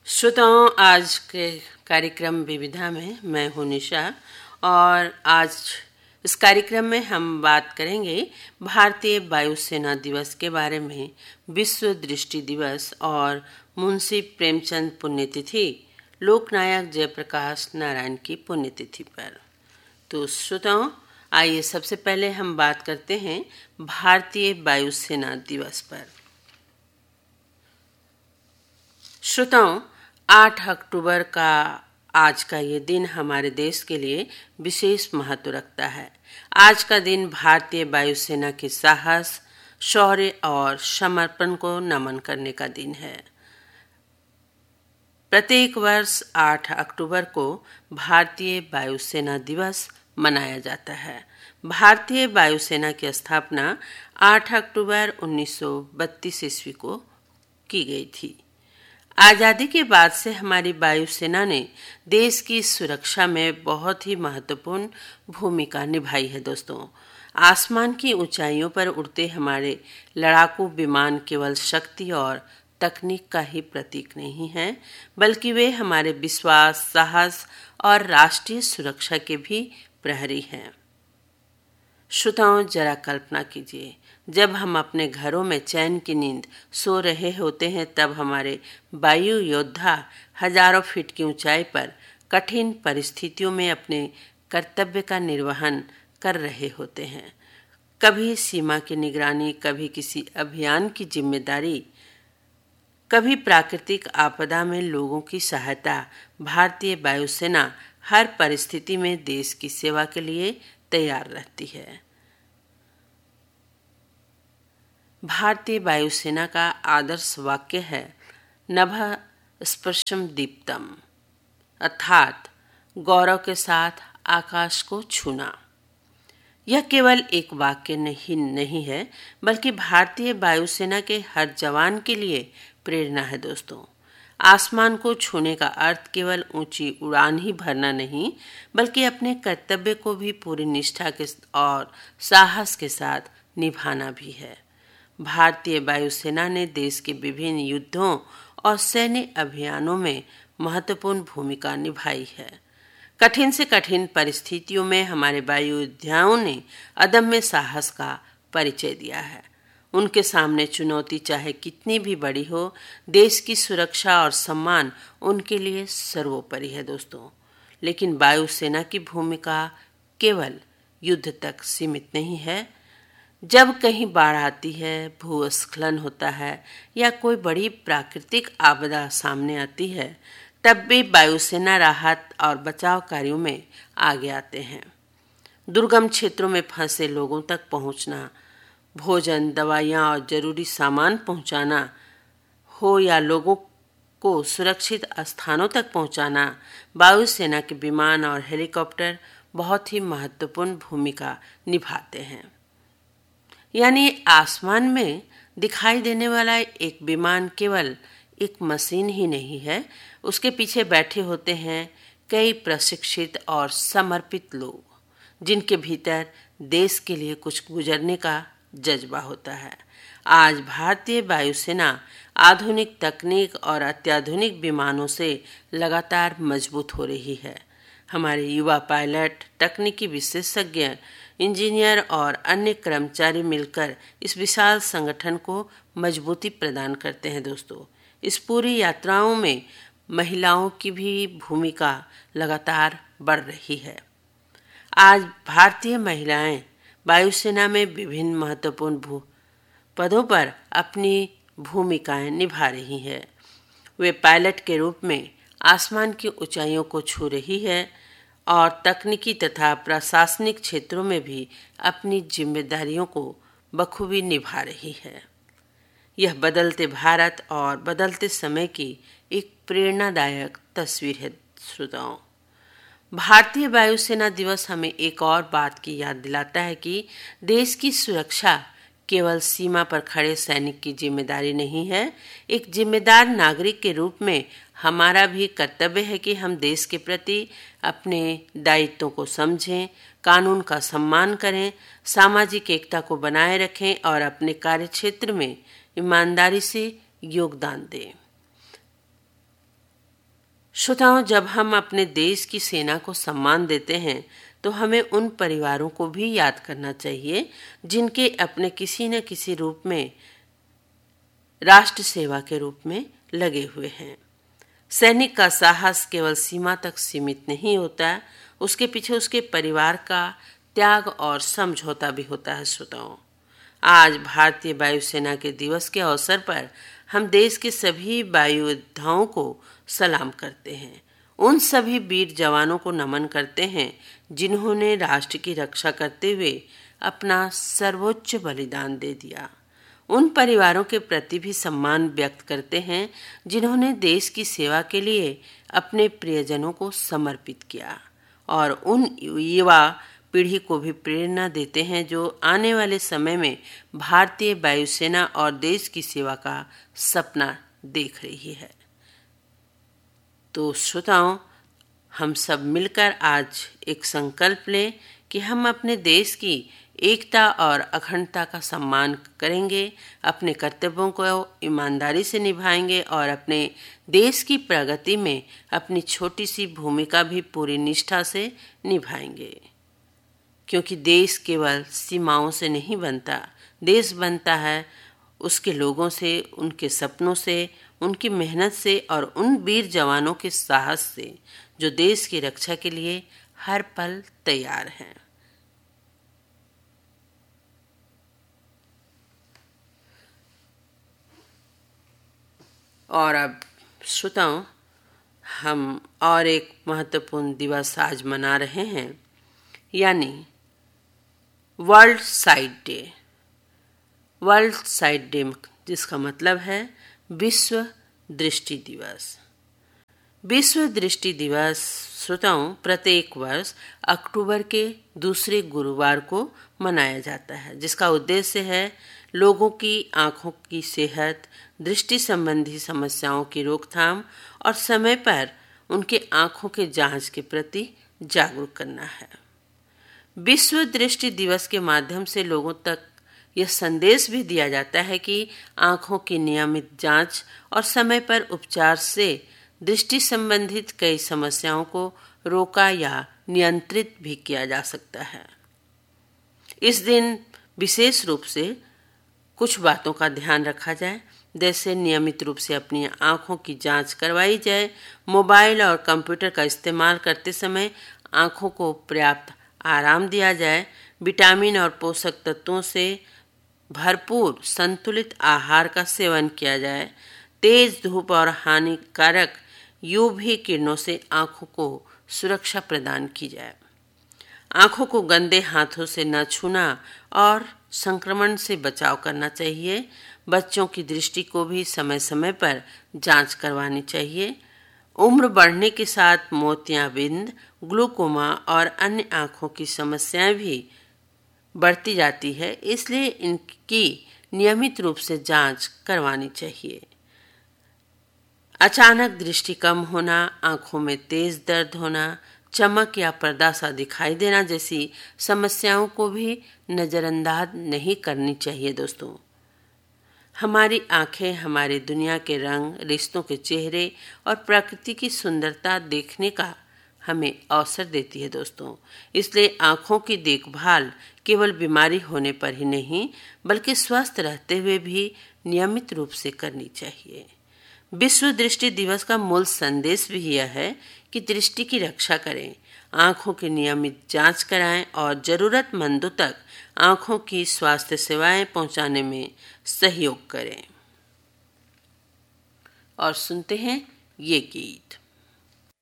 श्रोताओं, आज के कार्यक्रम विविधा में मैं हूँ निशा और आज इस कार्यक्रम में हम बात करेंगे भारतीय वायुसेना दिवस के बारे में। विश्व दृष्टि दिवस और मुंशी प्रेमचंद पुण्यतिथि, लोकनायक जयप्रकाश नारायण की पुण्यतिथि पर। तो श्रोताओं, आइए सबसे पहले हम बात करते हैं भारतीय वायुसेना दिवस पर। श्रोताओं, 8 अक्टूबर का आज का ये दिन हमारे देश के लिए विशेष महत्व रखता है। आज का दिन भारतीय वायुसेना के साहस, शौर्य और समर्पण को नमन करने का दिन है। प्रत्येक वर्ष 8 अक्टूबर को भारतीय वायुसेना दिवस मनाया जाता है। भारतीय वायुसेना की स्थापना 8 अक्टूबर 1932 ईस्वी को की गई थी। आज़ादी के बाद से हमारी वायुसेना ने देश की सुरक्षा में बहुत ही महत्वपूर्ण भूमिका निभाई है। दोस्तों, आसमान की ऊंचाइयों पर उड़ते हमारे लड़ाकू विमान केवल शक्ति और तकनीक का ही प्रतीक नहीं है, बल्कि वे हमारे विश्वास, साहस और राष्ट्रीय सुरक्षा के भी प्रहरी हैं। श्रोताओं, जरा कल्पना कीजिए, जब हम अपने घरों में चैन की नींद सो रहे होते हैं, तब हमारे वायु योद्धा हजारों फीट की ऊंचाई पर कठिन परिस्थितियों में अपने कर्तव्य का निर्वहन कर रहे होते हैं। कभी सीमा की निगरानी, कभी किसी अभियान की जिम्मेदारी, कभी प्राकृतिक आपदा में लोगों की सहायता। भारतीय वायुसेना हर परिस्थिति में देश की सेवा के लिए तैयार रहती है। भारतीय वायुसेना का आदर्श वाक्य है नभः स्पर्शम दीप्तम, अर्थात गौरव के साथ आकाश को छूना। यह केवल एक वाक्य नहीं है, बल्कि भारतीय वायुसेना के हर जवान के लिए प्रेरणा है। दोस्तों, आसमान को छूने का अर्थ केवल ऊंची उड़ान ही भरना नहीं, बल्कि अपने कर्तव्य को भी पूरी निष्ठा के और साहस के साथ निभाना भी है। भारतीय वायुसेना ने देश के विभिन्न युद्धों और सैन्य अभियानों में महत्वपूर्ण भूमिका निभाई है। कठिन से कठिन परिस्थितियों में हमारे वायु योद्धाओं ने अदम्य साहस का परिचय दिया है। उनके सामने चुनौती चाहे कितनी भी बड़ी हो, देश की सुरक्षा और सम्मान उनके लिए सर्वोपरि है। दोस्तों, लेकिन वायुसेना की भूमिका केवल युद्ध तक सीमित नहीं है। जब कहीं बाढ़ आती है, भूस्खलन होता है या कोई बड़ी प्राकृतिक आपदा सामने आती है, तब भी वायुसेना राहत और बचाव कार्यों में आगे आते हैं। दुर्गम क्षेत्रों में फंसे लोगों तक पहुंचना, भोजन, दवाइयां और जरूरी सामान पहुंचाना हो या लोगों को सुरक्षित स्थानों तक पहुंचाना, वायुसेना के विमान और हेलीकॉप्टर बहुत ही महत्वपूर्ण भूमिका निभाते हैं। यानी आसमान में दिखाई देने वाला एक विमान केवल एक मशीन ही नहीं है, उसके पीछे बैठे होते हैं कई प्रशिक्षित और समर्पित लोग, जिनके भीतर देश के लिए कुछ गुजरने का जज्बा होता है। आज भारतीय वायुसेना आधुनिक तकनीक और अत्याधुनिक विमानों से लगातार मजबूत हो रही है। हमारे युवा पायलट, तकनीकी विशेषज्ञ, इंजीनियर और अन्य कर्मचारी मिलकर इस विशाल संगठन को मजबूती प्रदान करते हैं। दोस्तों, इस पूरी यात्राओं में महिलाओं की भी भूमिका लगातार बढ़ रही है। आज भारतीय महिलाएं वायुसेना में विभिन्न महत्वपूर्ण पदों पर अपनी भूमिकाएं निभा रही हैं। वे पायलट के रूप में आसमान की ऊंचाइयों को छू रही है और तकनीकी तथा प्रशासनिक क्षेत्रों में भी अपनी जिम्मेदारियों को बखूबी निभा रही है। यह बदलते भारत और बदलते समय की एक प्रेरणादायक तस्वीर है। श्रोताओं, भारतीय वायुसेना दिवस हमें एक और बात की याद दिलाता है कि देश की सुरक्षा केवल सीमा पर खड़े सैनिक की जिम्मेदारी नहीं है। एक जिम्मेदार नागरिक के रूप में हमारा भी कर्तव्य है कि हम देश के प्रति अपने दायित्वों को समझें, कानून का सम्मान करें, सामाजिक एकता को बनाए रखें और अपने कार्यक्षेत्र में ईमानदारी से योगदान दें। श्रोताओं, जब हम अपने देश की सेना को सम्मान देते हैं तो हमें उन परिवारों को भी याद करना चाहिए जिनके अपने किसी न किसी रूप में राष्ट्र सेवा के रूप में लगे हुए हैं। सैनिक का साहस केवल सीमा तक सीमित नहीं होता, उसके पीछे उसके परिवार का त्याग और समझौता भी होता है। श्रोताओं, आज भारतीय वायुसेना के दिवस के अवसर पर हम देश के सभी वायु योद्धाओं को सलाम करते हैं। उन सभी वीर जवानों को नमन करते हैं जिन्होंने राष्ट्र की रक्षा करते हुए अपना सर्वोच्च बलिदान दे दिया। उन परिवारों के प्रति भी सम्मान व्यक्त करते हैं जिन्होंने देश की सेवा के लिए अपने प्रियजनों को समर्पित किया, और उन युवा पीढ़ी को भी प्रेरणा देते हैं जो आने वाले समय में भारतीय वायुसेना और देश की सेवा का सपना देख रही है। तो श्रोताओं, हम सब मिलकर आज एक संकल्प लें कि हम अपने देश की एकता और अखंडता का सम्मान करेंगे, अपने कर्तव्यों को ईमानदारी से निभाएंगे और अपने देश की प्रगति में अपनी छोटी सी भूमिका भी पूरी निष्ठा से निभाएंगे। क्योंकि देश केवल सीमाओं से नहीं बनता, देश बनता है उसके लोगों से, उनके सपनों से, उनकी मेहनत से और उन वीर जवानों के साहस से जो देश की रक्षा के लिए हर पल तैयार हैं। और अब श्रोताओं, हम और एक महत्वपूर्ण दिवस आज मना रहे हैं, यानी world site day. World site day जिसका मतलब है विश्व दृष्टि दिवस। विश्व दृष्टि दिवस श्रोताओं प्रत्येक वर्ष अक्टूबर के दूसरे गुरुवार को मनाया जाता है, जिसका उद्देश्य है लोगों की आंखों की सेहत, दृष्टि संबंधी समस्याओं की रोकथाम और समय पर उनके आंखों के जांच के प्रति जागरूक करना है। विश्व दृष्टि दिवस के माध्यम से लोगों तक यह संदेश भी दिया जाता है कि आंखों की नियमित जांच और समय पर उपचार से दृष्टि संबंधित कई समस्याओं को रोका या नियंत्रित भी किया जा सकता है। इस दिन विशेष रूप से कुछ बातों का ध्यान रखा जाए, जैसे नियमित रूप से अपनी आंखों की जांच करवाई जाए, मोबाइल और कंप्यूटर का इस्तेमाल करते समय आंखों को पर्याप्त आराम दिया जाए, विटामिन और पोषक तत्वों से भरपूर संतुलित आहार का सेवन किया जाए, तेज धूप और हानिकारक यूवी किरणों से आंखों को सुरक्षा प्रदान की जाए, आंखों को गंदे हाथों से न छूना और संक्रमण से बचाव करना चाहिए। बच्चों की दृष्टि को भी समय समय पर जांच करवानी चाहिए। उम्र बढ़ने के साथ मोतियाबिंद, ग्लूकोमा और अन्य आंखों की समस्याएं भी बढ़ती जाती है, इसलिए इनकी नियमित रूप से जांच करवानी चाहिए। अचानक दृष्टि कम होना, आंखों में तेज दर्द होना, चमक या पर्दा सा दिखाई देना जैसी समस्याओं को भी नजरअंदाज नहीं करनी चाहिए। दोस्तों, हमारी आंखें हमारी दुनिया के रंग, रिश्तों के चेहरे और प्रकृति की सुंदरता देखने का हमें अवसर देती है। दोस्तों, इसलिए आंखों की देखभाल केवल बीमारी होने पर ही नहीं बल्कि स्वस्थ रहते हुए भी नियमित रूप से करनी चाहिए। विश्व दृष्टि दिवस का मूल संदेश भी यह है कि दृष्टि की रक्षा करें, आंखों की नियमित जांच कराएं और जरूरतमंदों तक आंखों की स्वास्थ्य सेवाएं पहुंचाने में सहयोग करें। और सुनते हैं ये गीत।